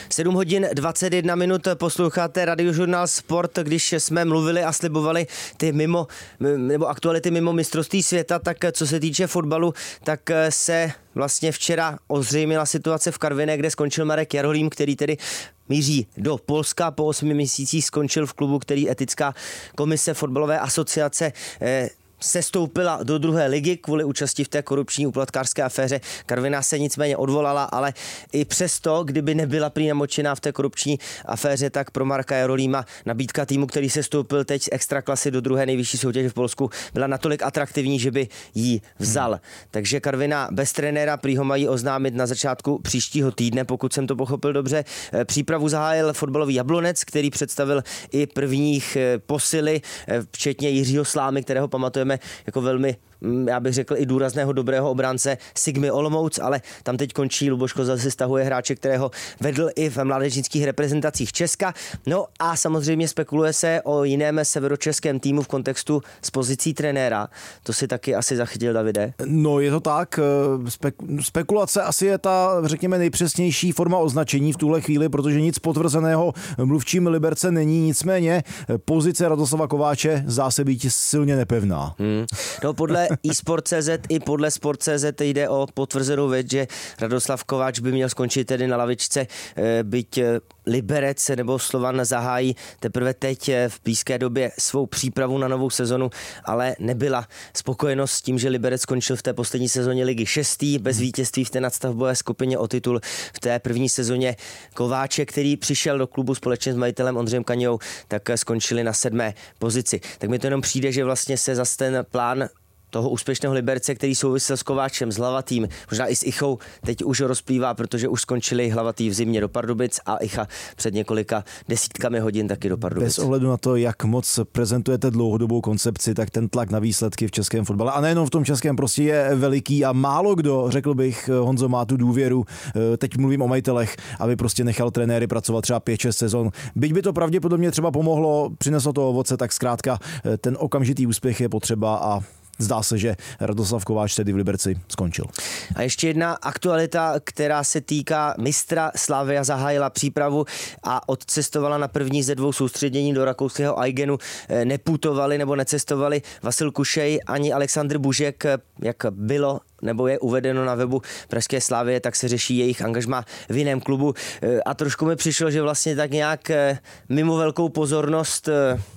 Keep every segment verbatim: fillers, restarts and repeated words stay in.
sedm hodin dvacet jedna minut posloucháte Radiožurnál Sport. Když jsme mluvili a slibovali ty mimo, nebo aktuality mimo mistrovství světa, tak co se týče fotbalu, tak se vlastně včera ozřejmila situace v Karviné, kde skončil Marek Jarolím, který tedy míří do Polska. Po osmi měsících skončil v klubu, který etická komise fotbalové asociace eh, sestoupila do druhé ligy kvůli účasti v té korupční úplatkářské aféře. Karviná se nicméně odvolala, ale i přesto, kdyby nebyla prý namočená v té korupční aféře, tak pro Marka Jarolíma nabídka týmu, který sestoupil teď z extraklasy do druhé nejvyšší soutěže v Polsku, byla natolik atraktivní, že by ji vzal. Hmm. Takže Karviná bez trenéra, prý ho mají oznámit na začátku příštího týdne, pokud jsem to pochopil dobře. Přípravu zahájil fotbalový Jablonec, který představil i prvních posily, včetně Jiřího Slámy, kterého pamatujeme jako velmi, já bych řekl, i důrazného dobrého obránce Sigmy Olomouc, ale tam teď končí. Luboško zase stahuje hráče, kterého vedl i v mládežnických reprezentacích Česka. No a samozřejmě spekuluje se o jiném severočeském týmu v kontextu s pozicí trenéra. To si taky asi zachytil, Davide? No je to tak. Spek- spekulace asi je ta, řekněme, nejpřesnější forma označení v tuhle chvíli, protože nic potvrzeného mluvčím Liberce není. Nicméně pozice Radoslava Kováče zdá se být silně nepevná. Hmm. No podle eSport tečka cé zet i podle Sport tečka cé zet jde o potvrzenou věc, že Radoslav Kováč by měl skončit tedy na lavičce, byť Liberec nebo Slovan zahájí teprve teď v blízké době svou přípravu na novou sezonu, ale nebyla spokojenost s tím, že Liberec skončil v té poslední sezóně ligy šestý, bez vítězství v té nadstavbové skupině o titul v té první sezóně. Kováče, který přišel do klubu společně s majitelem Ondřejem Kaňou, tak skončili na sedmé pozici. Tak mi to jenom přijde, že vlastně se zas ten plán toho úspěšného Liberce, který souvisel s Kováčem, s Hlavatým, možná i s Ichou, teď už rozplývá, protože už skončili Hlavatý v zimě do Pardubic a Icha před několika desítkami hodin taky do Pardubic. Bez ohledu na to, jak moc prezentujete dlouhodobou koncepci, tak ten tlak na výsledky v českém fotbale, a nejenom v tom českém, prostě je veliký a málo kdo, řekl bych, Honzo, má tu důvěru, teď mluvím o majitelech, aby prostě nechal trenéry pracovat třeba pět šest sezon. Byť by to pravděpodobně třeba pomohlo, přineslo to ovoce, tak zkrátka ten okamžitý úspěch je potřeba a zdá se, že Radoslav Kováč tedy v Liberci skončil. A ještě jedna aktualita, která se týká mistra. Slavia zahájila přípravu a odcestovala na první ze dvou soustředění do rakouského Aigenu. Neputovali nebo necestovali Vasil Kušej ani Aleksandr Bužek, jak bylo nebo je uvedeno na webu pražské Slavie, tak se řeší jejich angažmá v jiném klubu. A trošku mi přišlo, že vlastně tak nějak mimo velkou pozornost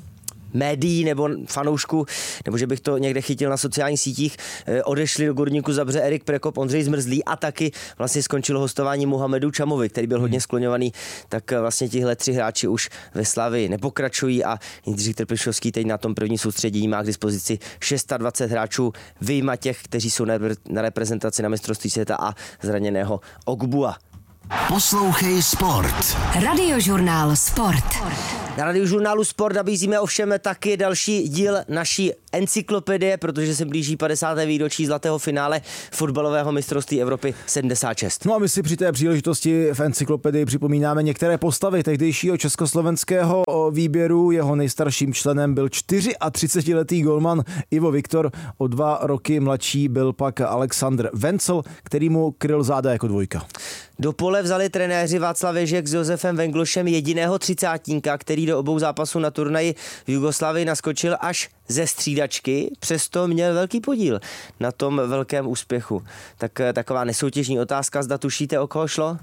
médií nebo fanoušků, nebo že bych to někde chytil na sociálních sítích, odešli do Górníku Zabrze Erik Prekop, Ondřej Zmrzlý a taky vlastně skončilo hostování Muhamedu Čamovi, který byl hodně skloňovaný, tak vlastně tihle tři hráči už ve Slavii nepokračují a Jindřich Trpišovský teď na tom první soustředění má k dispozici dvacet šest hráčů, vyjma těch, kteří jsou na reprezentaci na mistrovství světa a zraněného Ogbua. Poslouchej Sport. Radiožurnál Sport. Na Radiožurnálu Sport nabízíme ovšem taky další díl naší encyklopedie, protože se blíží padesáté výročí zlatého finále fotbalového mistrovství Evropy sedmdesát šest. No a my si při té příležitosti v encyklopedii připomínáme některé postavy tehdejšího československého výběru. Jeho nejstarším členem byl třicetičtyřletý golman Ivo Viktor, o dva roky mladší byl pak Alexandr Vencel, který mu kryl záda jako dvojka. Do pole vzali trenéři Václav Ježek s Josefem Venglošem jediného třicátníka, který do obou zápasů na turnaji v Jugoslávii naskočil až ze střídačky, přesto měl velký podíl na tom velkém úspěchu. Tak taková nesoutěžní otázka, zda tušíte, o koho šlo?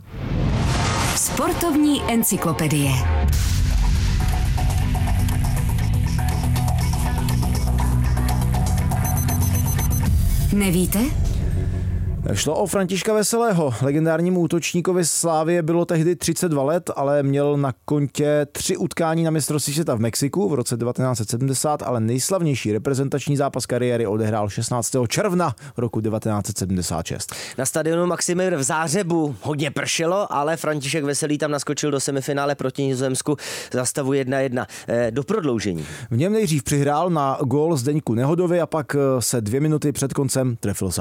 Sportovní encyklopedie. Nevíte? Šlo o Františka Veselého. Legendárnímu útočníkovi Slávie bylo tehdy třicet dva let, ale měl na kontě tři utkání na mistrovství světa v Mexiku v roce devatenáct set sedmdesát, ale nejslavnější reprezentační zápas kariéry odehrál šestnáctého června roku devatenáct set sedmdesát šest. Na stadionu Maximir v Zářebu hodně pršelo, ale František Veselý tam naskočil do semifinále proti Nizozemsku za stavu jedna jedna do prodloužení. V něm nejdřív přihrál na gól Zdeňku Nehodovi a pak se dvě minuty před koncem trefil sám.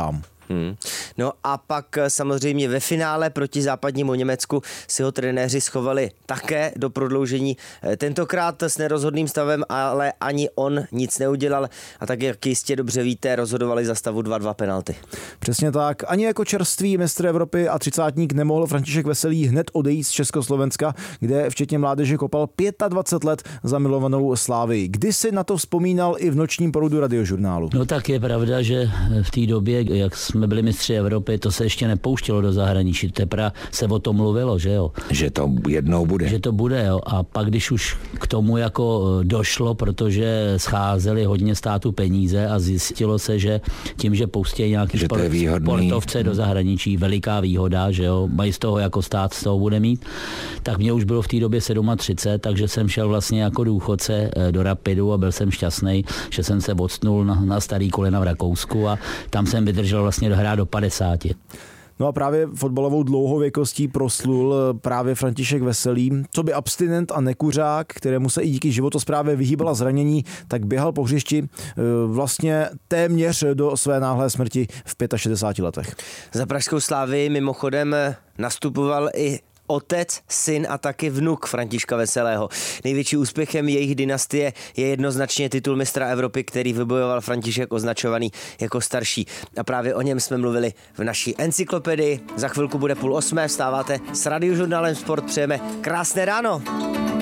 Hmm. No a pak samozřejmě ve finále proti západnímu Německu si ho trenéři schovali také do prodloužení. Tentokrát s nerozhodným stavem, ale ani on nic neudělal a tak, jak jistě dobře víte, rozhodovali za stavu dva dva penalty. Přesně tak. Ani jako čerstvý mistr Evropy a třicátník nemohl František Veselý hned odejít z Československa, kde včetně mládeže kopal dvacet pět let za milovanou Slávii. Kdy si na to vzpomínal i v nočním proudu Radiožurnálu? No tak je pravda, že v té době, jak jsme byli mistři Evropy, to se ještě nepouštělo do zahraničí. Teprve se o tom mluvilo, že jo. Že to jednou bude. Že to bude, jo. A pak, když už k tomu jako došlo, protože scházeli hodně státu peníze a zjistilo se, že tím, že poustějí nějaký sport, sportovce do zahraničí, veliká výhoda, že jo, mají z toho jako stát, z toho bude mít, tak mě už bylo v té době třicet sedm, takže jsem šel vlastně jako důchodce do Rapidu a byl jsem šťastný, že jsem se odstnul na, na starý kolena v Rakousku a tam jsem vydržel vlastně dohrát do padesáti. No a právě fotbalovou dlouhověkostí proslul právě František Veselý. Co by abstinent a nekuřák, kterému se i díky životosprávě vyhýbala zranění, tak běhal po hřišti vlastně téměř do své náhlé smrti v šedesáti pěti letech. Za pražskou Slávii mimochodem nastupoval i otec, syn a taky vnuk Františka Veselého. Největší úspěchem jejich dynastie je jednoznačně titul mistra Evropy, který vybojoval František, označovaný jako starší. A právě o něm jsme mluvili v naší encyklopedii. Za chvilku bude půl osmé, vstáváte s Radiožurnálem Sport, přejeme krásné ráno.